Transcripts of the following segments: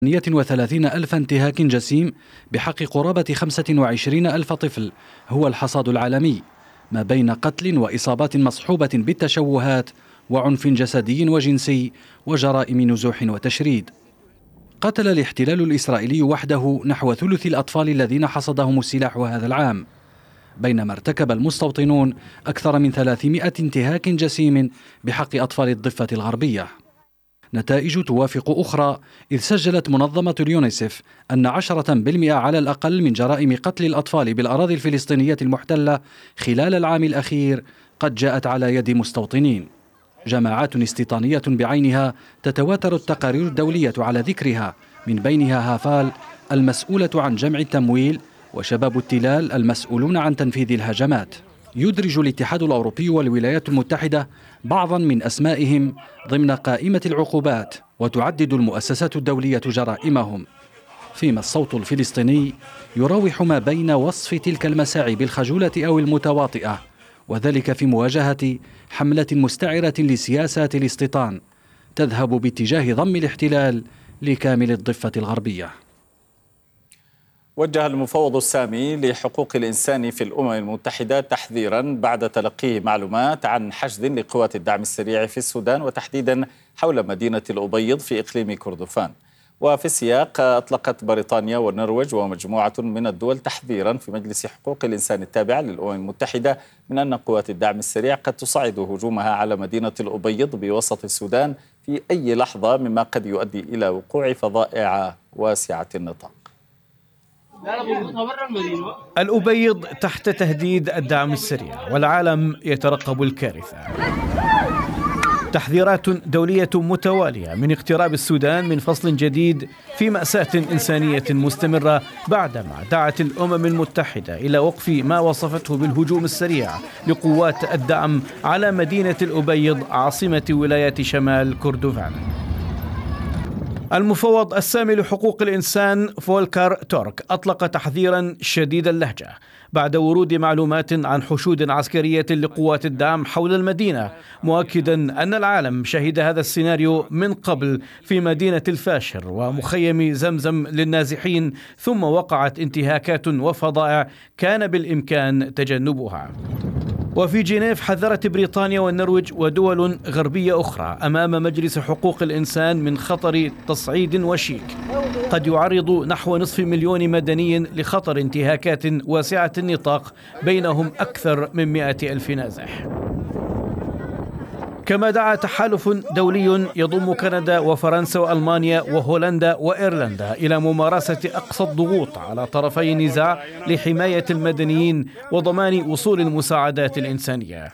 130 ألف انتهاك جسيم بحق قرابة 25 ألف طفل هو الحصاد العالمي، ما بين قتل وإصابات مصحوبة بالتشوهات وعنف جسدي وجنسي وجرائم نزوح وتشريد. قتل الاحتلال الإسرائيلي وحده نحو ثلث الأطفال الذين حصدهم السلاح هذا العام، بينما ارتكب المستوطنون أكثر من 300 انتهاك جسيم بحق أطفال الضفة الغربية. نتائج توافق أخرى، إذ سجلت منظمة اليونيسف أن 10% على الأقل من جرائم قتل الأطفال بالأراضي الفلسطينية المحتلة خلال العام الأخير قد جاءت على يد مستوطنين. جماعات استيطانية بعينها تتواتر التقارير الدولية على ذكرها، من بينها هافال المسؤولة عن جمع التمويل وشباب التلال المسؤولون عن تنفيذ الهجمات. يدرج الاتحاد الأوروبي والولايات المتحدة بعضا من أسمائهم ضمن قائمة العقوبات، وتعدد المؤسسات الدولية جرائمهم، فيما الصوت الفلسطيني يراوح ما بين وصف تلك المساعي بالخجولة أو المتواطئة، وذلك في مواجهة حملة مستعرة لسياسات الاستيطان تذهب باتجاه ضم الاحتلال لكامل الضفة الغربية. وجه المفوض السامي لحقوق الإنسان في الأمم المتحدة تحذيرا بعد تلقيه معلومات عن حشد لقوات الدعم السريع في السودان، وتحديدا حول مدينة الأبيض في إقليم كردفان. وفي السياق أطلقت بريطانيا والنرويج ومجموعة من الدول تحذيرا في مجلس حقوق الإنسان التابع للأمم المتحدة من أن قوات الدعم السريع قد تصعد هجومها على مدينة الأبيض بوسط السودان في أي لحظة، مما قد يؤدي إلى وقوع فظائع واسعة النطاق. الأبيض تحت تهديد الدعم السريع والعالم يترقب الكارثة. تحذيرات دولية متوالية من اقتراب السودان من فصل جديد في مأساة إنسانية مستمرة، بعدما دعت الأمم المتحدة إلى وقف ما وصفته بالهجوم السريع لقوات الدعم على مدينة الأبيض عاصمة ولاية شمال كردفان. المفوض السامي لحقوق الإنسان فولكر تورك أطلق تحذيرا شديد اللهجة بعد ورود معلومات عن حشود عسكرية لقوات الدعم حول المدينة، مؤكدا أن العالم شهد هذا السيناريو من قبل في مدينة الفاشر ومخيم زمزم للنازحين، ثم وقعت انتهاكات وفظائع كان بالإمكان تجنبها. وفي جنيف حذرت بريطانيا والنرويج ودول غربية أخرى أمام مجلس حقوق الإنسان من خطر تصعيد وشيك قد يعرض نحو نصف مليون مدني لخطر انتهاكات واسعة النطاق، بينهم أكثر من 100,000 نازح. كما دعا تحالف دولي يضم كندا وفرنسا وألمانيا وهولندا وإيرلندا إلى ممارسة أقصى الضغوط على طرفي النزاع لحماية المدنيين وضمان وصول المساعدات الإنسانية.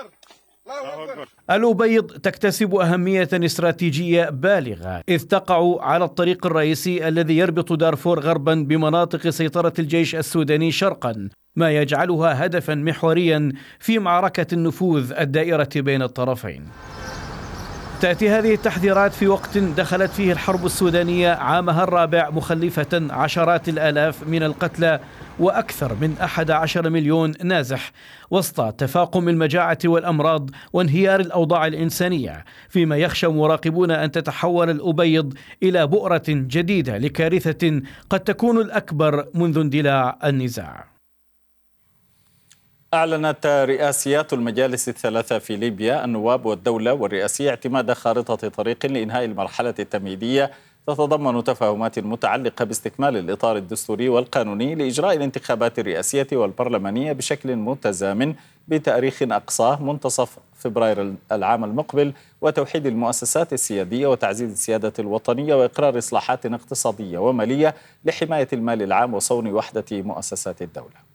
الأبيض تكتسب أهمية استراتيجية بالغة، إذ تقع على الطريق الرئيسي الذي يربط دارفور غربا بمناطق سيطرة الجيش السوداني شرقا، ما يجعلها هدفا محوريا في معركة النفوذ الدائرة بين الطرفين. تأتي هذه التحذيرات في وقت دخلت فيه الحرب السودانية عامها الرابع، مخلفة عشرات الآلاف من القتلى وأكثر من 11 مليون نازح، وسط تفاقم المجاعة والأمراض وانهيار الأوضاع الإنسانية، فيما يخشى مراقبون أن تتحول الأبيض إلى بؤرة جديدة لكارثة قد تكون الأكبر منذ اندلاع النزاع. أعلنت رئاسيات المجالس الثلاثة في ليبيا، النواب والدولة والرئاسية، اعتماد خارطة طريق لإنهاء المرحلة التمهيدية تتضمن تفاهمات متعلقة باستكمال الإطار الدستوري والقانوني لإجراء الانتخابات الرئاسية والبرلمانية بشكل متزامن بتاريخ أقصاه منتصف فبراير العام المقبل، وتوحيد المؤسسات السيادية وتعزيز السيادة الوطنية وإقرار إصلاحات اقتصادية ومالية لحماية المال العام وصون وحدة مؤسسات الدولة.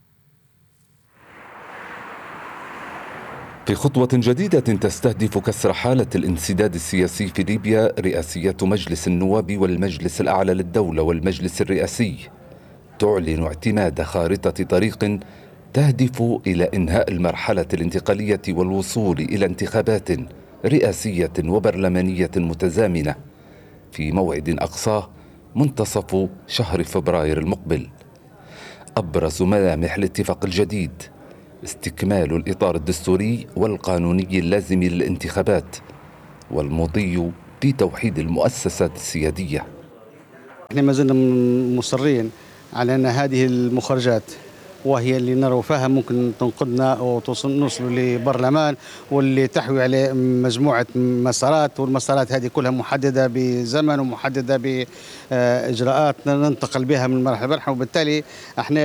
في خطوة جديدة تستهدف كسر حالة الانسداد السياسي في ليبيا، رئاسية مجلس النواب والمجلس الأعلى للدولة والمجلس الرئاسي تعلن اعتماد خارطة طريق تهدف إلى إنهاء المرحلة الانتقالية والوصول إلى انتخابات رئاسية وبرلمانية متزامنة في موعد أقصاه منتصف شهر فبراير المقبل. أبرز ملامح الاتفاق الجديد استكمال الإطار الدستوري والقانوني اللازم للانتخابات، والمضي بتوحيد المؤسسات السيادية. احنا ما زلنا مصرين على أن هذه المخرجات وهي اللي نروا فيها ممكن تنقذنا ونوصلوا لبرلمان واللي تحوي عليه مجموعة مسارات، والمسارات هذه كلها محددة بزمن ومحددة بإجراءات ننتقل بها من مرحلة لمرحلة، وبالتالي احنا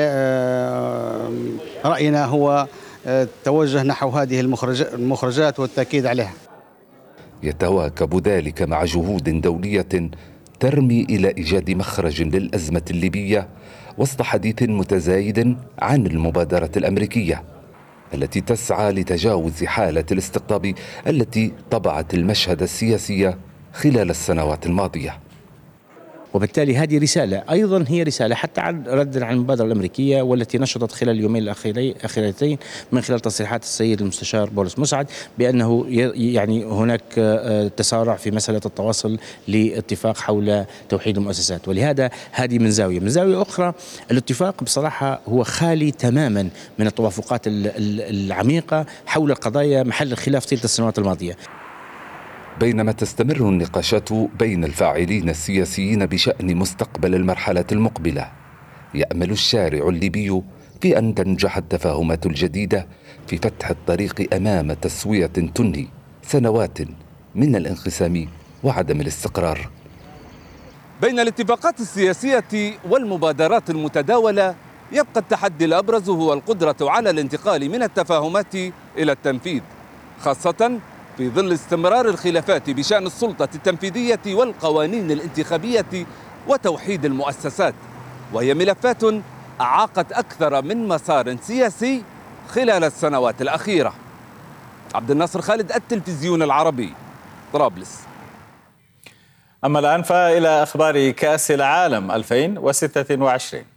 رأينا هو التوجه نحو هذه المخرجات والتأكيد عليها. يتواكب ذلك مع جهود دولية ترمي إلى إيجاد مخرج للأزمة الليبية وسط حديث متزايد عن المبادرة الأمريكية التي تسعى لتجاوز حالة الاستقطاب التي طبعت المشهد السياسي خلال السنوات الماضية. وبالتالي هذه رسالة أيضا هي رسالة حتى ردا على المبادرة الأمريكية والتي نشطت خلال اليومين الأخيرتين من خلال تصريحات السيد المستشار بولس مسعد بأنه يعني هناك تسارع في مسألة التواصل لاتفاق حول توحيد المؤسسات. ولهذا هذه من زاوية أخرى الاتفاق بصراحة هو خالي تماما من التوافقات العميقة حول القضايا محل الخلاف طيلة السنوات الماضية. بينما تستمر النقاشات بين الفاعلين السياسيين بشأن مستقبل المرحلة المقبلة، يأمل الشارع الليبي في أن تنجح التفاهمات الجديدة في فتح الطريق أمام تسوية تنهي سنوات من الانقسام وعدم الاستقرار. بين الاتفاقات السياسية والمبادرات المتداولة يبقى التحدي الأبرز هو القدرة على الانتقال من التفاهمات إلى التنفيذ، خاصة في ظل استمرار الخلافات بشأن السلطة التنفيذية والقوانين الانتخابية وتوحيد المؤسسات، وهي ملفات أعاقت أكثر من مسار سياسي خلال السنوات الأخيرة. عبد الناصر خالد، التلفزيون العربي، طرابلس. أما الآن فإلى أخبار كأس العالم 2026.